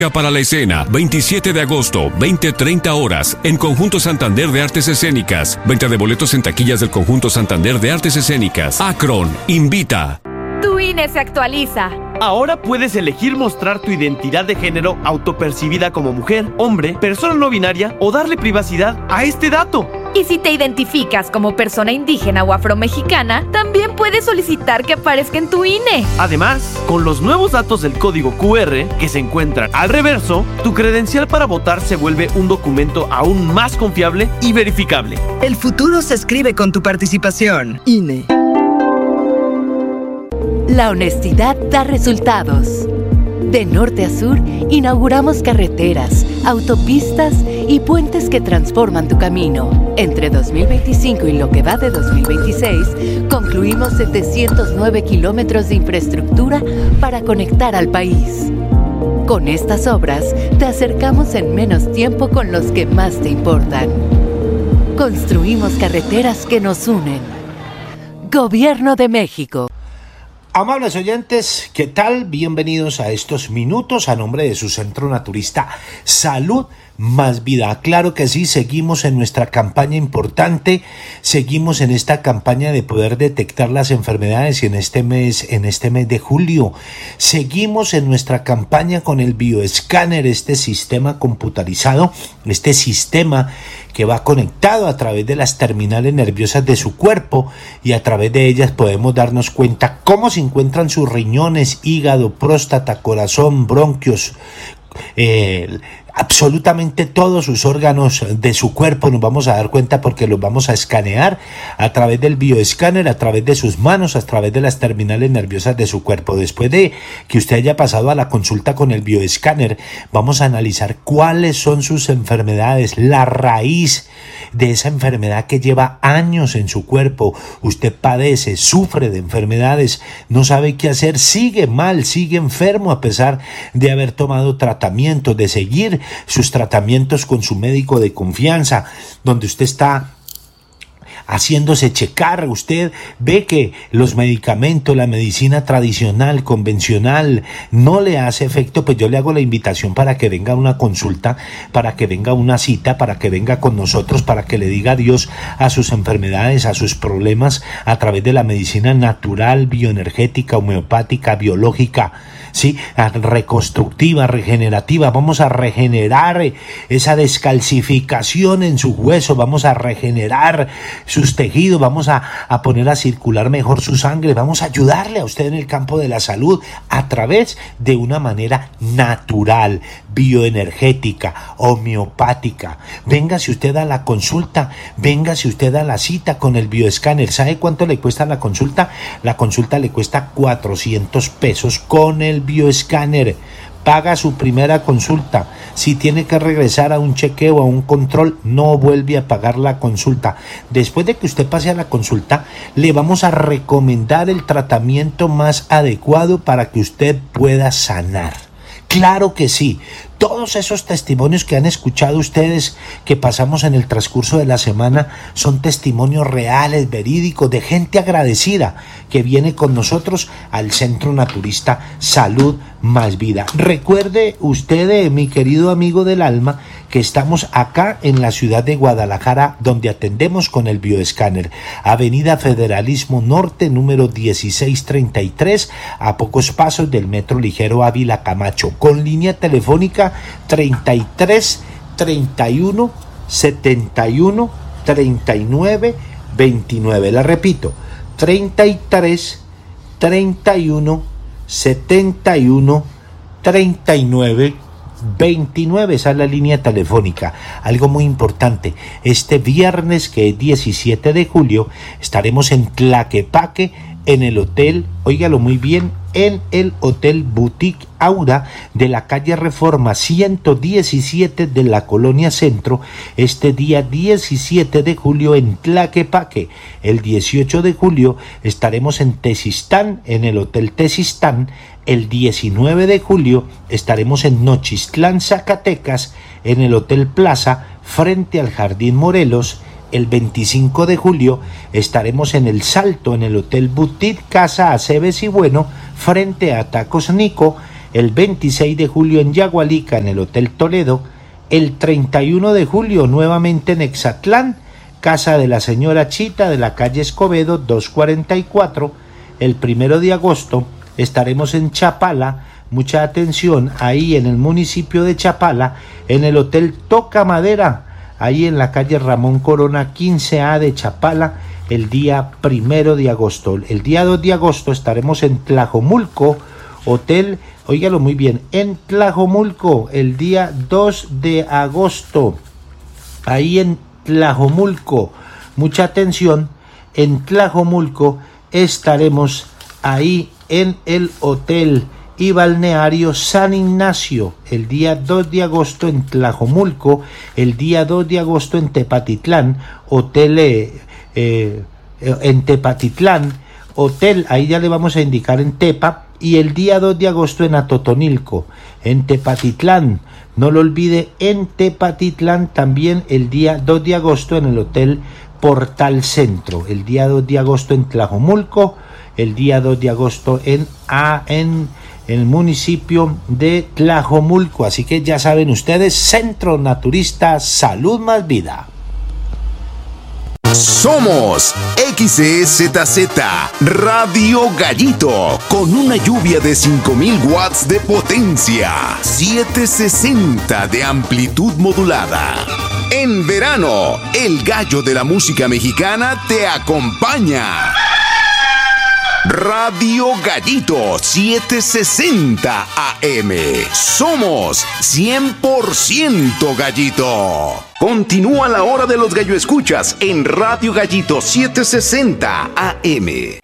Para la escena, 27 de agosto, 20-30 horas, en Conjunto Santander de Artes Escénicas. Venta de boletos en taquillas del Conjunto Santander de Artes Escénicas. Akron invita. Tu INE se actualiza. Ahora puedes elegir mostrar tu identidad de género autopercibida como mujer, hombre, persona no binaria o darle privacidad a este dato. Y si te identificas como persona indígena o afromexicana, también puedes solicitar que aparezca en tu INE. Además, con los nuevos datos del código QR que se encuentran al reverso, tu credencial para votar se vuelve un documento aún más confiable y verificable. El futuro se escribe con tu participación. INE. La honestidad da resultados. De norte a sur, inauguramos carreteras, autopistas y puentes que transforman tu camino. Entre 2025 y lo que va de 2026, concluimos 709 kilómetros de infraestructura para conectar al país. Con estas obras, te acercamos en menos tiempo con los que más te importan. Construimos carreteras que nos unen. Gobierno de México. Amables oyentes, ¿qué tal? Bienvenidos a estos minutos a nombre de su centro naturista Salud Más Vida. Claro que sí, seguimos en nuestra campaña importante, seguimos en esta campaña de poder detectar las enfermedades y en este mes de julio, seguimos en nuestra campaña con el bioescáner, este sistema computarizado, este sistema que va conectado a través de las terminales nerviosas de su cuerpo y a través de ellas podemos darnos cuenta cómo se encuentran sus riñones, hígado, próstata, corazón, bronquios, absolutamente todos sus órganos de su cuerpo. Nos vamos a dar cuenta porque los vamos a escanear a través del bioescáner, a través de sus manos, a través de las terminales nerviosas de su cuerpo. Después de que usted haya pasado a la consulta con el bioescáner, vamos a analizar cuáles son sus enfermedades, la raíz de esa enfermedad que lleva años en su cuerpo. Usted padece, sufre de enfermedades, no sabe qué hacer, sigue mal, sigue enfermo a pesar de haber tomado tratamiento, de seguir sus tratamientos con su médico de confianza, donde usted está haciéndose checar. Usted ve que los medicamentos, la medicina tradicional, convencional, no le hace efecto. Pues yo le hago la invitación para que venga a una consulta, para que venga a una cita, para que venga con nosotros, para que le diga adiós a sus enfermedades, a sus problemas a través de la medicina natural, bioenergética, homeopática, biológica, ¿sí? Reconstructiva, regenerativa. Vamos a regenerar esa descalcificación en sus huesos, vamos a regenerar sus tejidos, vamos a poner a circular mejor su sangre, vamos a ayudarle a usted en el campo de la salud a través de una manera natural, bioenergética, homeopática. Véngase usted a la consulta, véngase usted a la cita con el bioescáner. ¿Sabe cuánto le cuesta la consulta? La consulta le cuesta 400 pesos con el bioescáner. Paga su primera consulta. Si tiene que regresar a un chequeo, a un control, no vuelve a pagar la consulta. Después de que usted pase a la consulta, le vamos a recomendar el tratamiento más adecuado para que usted pueda sanar. Claro que sí. Todos esos testimonios que han escuchado ustedes que pasamos en el transcurso de la semana son testimonios reales, verídicos, de gente agradecida que viene con nosotros al Centro Naturista Salud Más Vida. Recuerde usted, mi querido amigo del alma, que estamos acá en la ciudad de Guadalajara, donde atendemos con el bioescáner. Avenida Federalismo Norte, número 1633, a pocos pasos del Metro Ligero Ávila Camacho, con línea telefónica 33 31 71 39 29. La repito, 33 31 71 39 29, esa es la línea telefónica. Algo muy importante, este viernes, que es 17 de julio, estaremos en Tlaquepaque, en el hotel, óigalo muy bien, en el Hotel Boutique Aura de la calle Reforma 117 de la Colonia Centro, este día 17 de julio en Tlaquepaque. El 18 de julio estaremos en Tezistán, en el Hotel Tezistán. El 19 de julio estaremos en Nochistlán, Zacatecas, en el Hotel Plaza, frente al Jardín Morelos. El 25 de julio estaremos en El Salto, en el Hotel Boutique Casa Aceves y Bueno, frente a Tacos Nico. el 26 de julio en Yagualica, en el Hotel Toledo, el 31 de julio nuevamente en Exatlán, Casa de la Señora Chita de la calle Escobedo 244, el 1 de agosto estaremos en Chapala, mucha atención, ahí en el municipio de Chapala, en el Hotel Toca Madera, ahí en la calle Ramón Corona 15A de Chapala, el día 1 de agosto. El día 2 de agosto estaremos en Tlajomulco, Hotel, óigalo muy bien, en Tlajomulco, el día 2 de agosto, ahí en Tlajomulco, mucha atención, en Tlajomulco estaremos ahí en el Hotel y Balneario San Ignacio, el día 2 de agosto en Tlajomulco, el día 2 de agosto en Tepatitlán, Hotel en Tepatitlán, Hotel, ahí ya le vamos a indicar en Tepa, y el día 2 de agosto en Atotonilco, en Tepatitlán, no lo olvide, en Tepatitlán también el día 2 de agosto en el Hotel Portal Centro, el día 2 de agosto en Tlajomulco, el día 2 de agosto en el municipio de Tlajomulco, así que ya saben ustedes, Centro Naturista Salud Más Vida. Somos XEZZ Radio Gallito, con una lluvia de 5000 watts de potencia, 760 de amplitud modulada. En verano, el gallo de la música mexicana te acompaña. Radio Gallito 760 AM. Somos 100% Gallito. Continúa la hora de los gallo escuchas en Radio Gallito 760 AM.